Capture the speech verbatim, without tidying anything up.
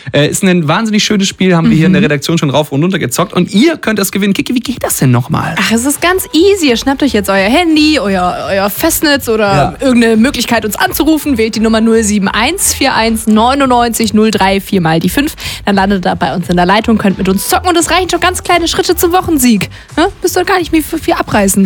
Äh, ist ein wahnsinnig schönes Spiel, haben mhm. wir hier in der Redaktion schon rauf und runter gezockt. Und ihr könnt es gewinnen. Kiki, wie geht das denn nochmal? Ach, es ist ganz easy. Ihr schnappt euch jetzt euer Handy, euer, euer Festnetz oder ja. irgendeine Möglichkeit, uns anzurufen. Wählt die Nummer null sieben eins vier eins neun neun null drei vier mal die fünf. Dann landet ihr bei uns in der Leitung, könnt mit uns zocken. Und es reichen schon ganz kleine Schritte zum Wochensieg. Ne? Müsst ihr gar nicht mehr viel abreißen.